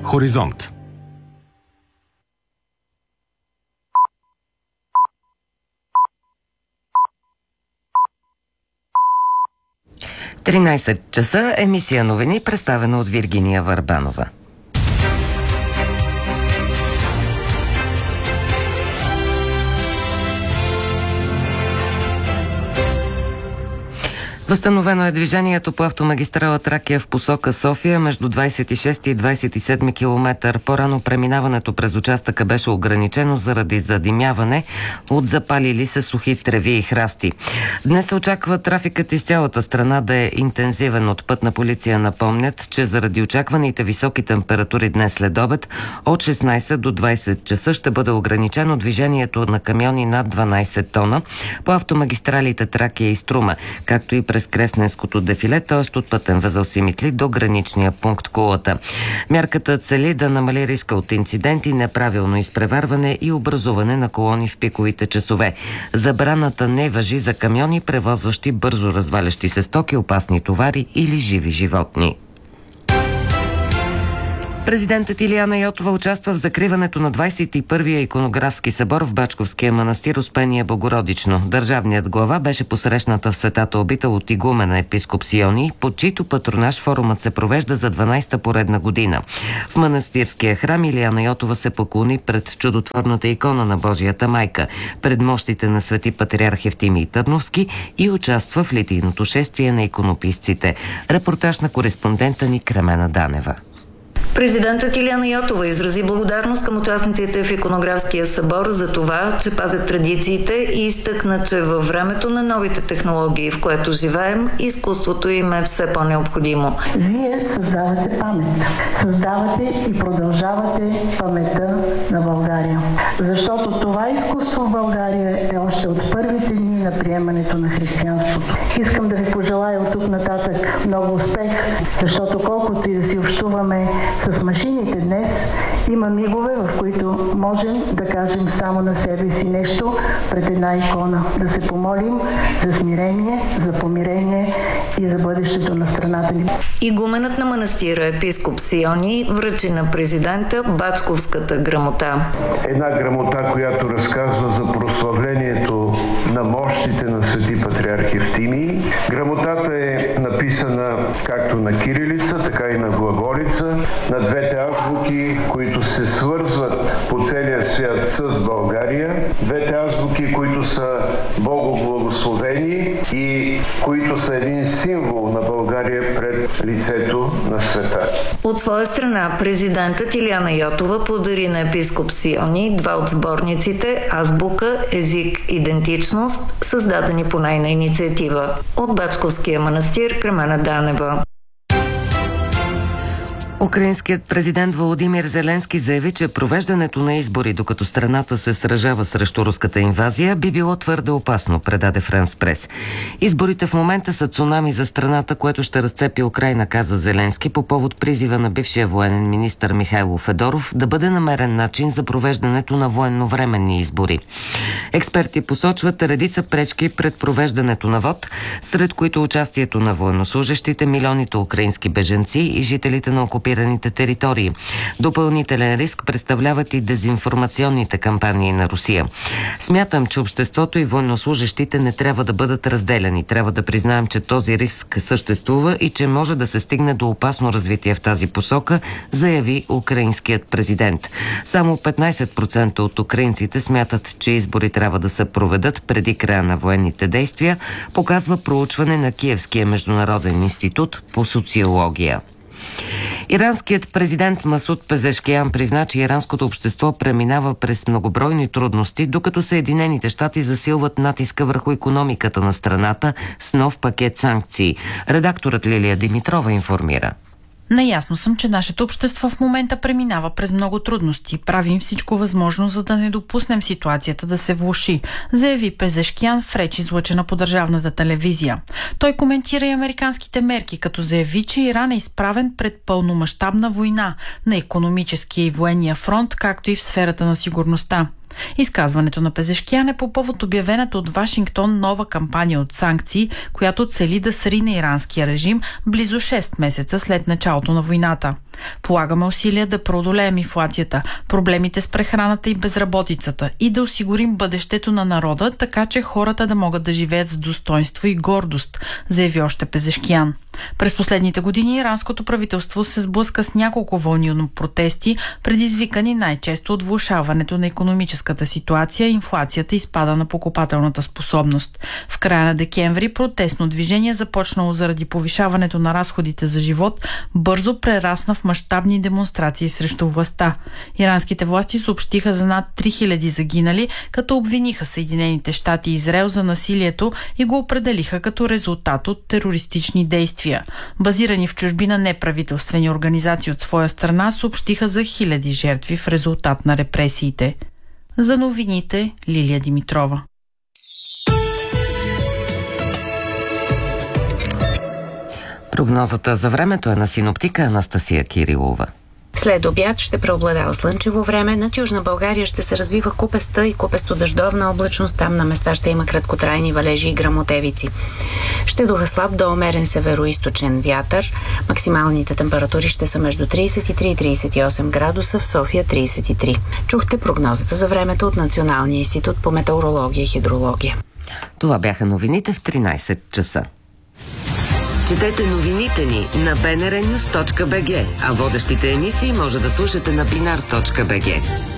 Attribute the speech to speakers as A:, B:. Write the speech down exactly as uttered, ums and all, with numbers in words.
A: Хоризонт.
B: тринайсет часа, емисия новини, представена от Виргиния Върбанова. Възстановено е движението по автомагистрала Тракия в посока София между двайсет и шести и двайсет и седми километър. По-рано преминаването през участъка беше ограничено заради задимяване от запалили се сухи треви и храсти. Днес се очаква трафикът из цялата страна да е интензивен. От Пътна полиция напомнят, че заради очакваните високи температури днес след обед от шестнайсет до двайсет часа ще бъде ограничено движението на камиони над дванайсет тона по автомагистралите Тракия и Струма, както и през Кресненското дефиле, т.е. от пътен възел Симитли до граничния пункт Кулата. Мярката цели да намали риска от инциденти, неправилно изпреварване и образуване на колони в пиковите часове. Забраната не важи за камиони, превозващи бързо развалящи се стоки, опасни товари или живи животни. Президентът Илияна Йотова участва в закриването на двайсет и първия иконографски събор в Бачковския манастир Успение Богородично. Държавният глава беше посрещната в светата обител от игумена епископ Сиони, под чийто патронаж форумът се провежда за дванайсета поредна година. В манастирския храм Илияна Йотова се поклони пред чудотворната икона на Божията майка, пред мощите на свети патриарх Евтимий Търновски и участва в литийното шествие на иконописците. Репортаж на кореспондента ни Кремена Данева.
C: Президентът Илияна Йотова изрази благодарност към участниците в иконографския събор за това, че пазят традициите и изтъкна, че във времето на новите технологии, в което живеем, изкуството им е все по-необходимо.
D: Вие създавате памет. Създавате и продължавате паметта на България. Защото това изкуство в България е още от първите дни на приемането на християнството. Искам да ви пожелая от тук нататък много успех, защото колкото и да си общуваме с машините днес, има мигове, в които можем да кажем само на себе си нещо пред една икона. Да се помолим за смирение, за помирение и за бъдещето на страната ни.
C: Игуменът на манастира епископ Сиони връчи на президента Бачковската грамота.
E: Една грамота, която разказва за прославлението на мощите на свети патриарх Евтимий. Грамотата е написана както на кирилица, така и на глаголица, на двете азбуки, които се свързват по целия свят с България, двете азбуки, които са богоблагословени и които са един символ на България пред лицето на света.
C: От своя страна президентът Илияна Йотова подари на епископ Сиони два от сборниците азбука, език, идентичност, създадени по нейна инициатива. От Бачковския манастир Кремена Данева.
B: Украинският президент Володимир Зеленски заяви, че провеждането на избори, докато страната се сражава срещу руската инвазия, би било твърде опасно, предаде Франс Прес. Изборите в момента са цунами за страната, което ще разцепи Украйна, каза Зеленски по повод призива на бившия военен министър Михайло Федоров да бъде намерен начин за провеждането на военновременни избори. Експерти посочват редица пречки пред провеждането на вод, сред които участието на военнослужещите, милионите украински бежанци и жителите на окупираните територии. Допълнителен риск представляват и дезинформационните кампании на Русия. Смятам, че обществото и военнослужещите не трябва да бъдат разделяни. Трябва да признаем, че този риск съществува и че може да се стигне до опасно развитие в тази посока, заяви украинският президент. Само петнайсет процента от украинците смятат, че избори трябва да се проведат преди края на военните действия, показва проучване на Киевския международен институт по социология. Иранският президент Масуд Пезешкиян призна, че иранското общество преминава през многобройни трудности, докато Съединените щати засилват натиска върху икономиката на страната с нов пакет санкции. Редакторът Лилия Димитрова информира.
F: Наясно съм, че нашето общество в момента преминава през много трудности. Правим всичко възможно, за да не допуснем ситуацията да се влоши, заяви Пезешкиян в реч, излъчена по държавната телевизия. Той коментира и американските мерки, като заяви, че Иран е изправен пред пълномащабна война на икономическия и военния фронт, както и в сферата на сигурността. Изказването на Пезешкиян е по повод обявената от Вашингтон нова кампания от санкции, която цели да срине иранския режим близо шест месеца след началото на войната. Полагаме усилия да преодолеем инфлацията, проблемите с прехраната и безработицата и да осигурим бъдещето на народа, така че хората да могат да живеят с достоинство и гордост, заяви още Пезешкиян. През последните години иранското правителство се сблъска с няколко вълни от протести, предизвикани най-често от влошаването на икономическата ситуация, инфлацията и спада на покупателната способност. В края на декември протестно движение, започнало заради повишаването на разходите за живот, бързо прерасна в мащабни демонстрации срещу властта. Иранските власти съобщиха за над три хиляди загинали, като обвиниха Съединените щати и Израел за насилието и го определиха като резултат от терористични действия. Базирани в чужбина неправителствени организации от своя страна съобщиха за хиляди жертви в резултат на репресиите. За новините Лилия Димитрова.
B: Прогнозата за времето е на синоптика Анастасия Кирилова.
A: След обяд ще преобладава слънчево време. Над Южна България ще се развива купеста и купесто-дъждовна облачност. Там на места ще има краткотрайни валежи и гръмотевици. Ще духа слаб до умерен североизточен вятър. Максималните температури ще са между трийсет и три и трийсет и осем градуса, в София трийсет и три. Чухте прогнозата за времето от Националния институт по метеорология и хидрология.
B: Това бяха новините в тринайсет часа. Четете новините ни на би ен ар нюз точка би джи, а водещите емисии може да слушате на бинар точка би джи.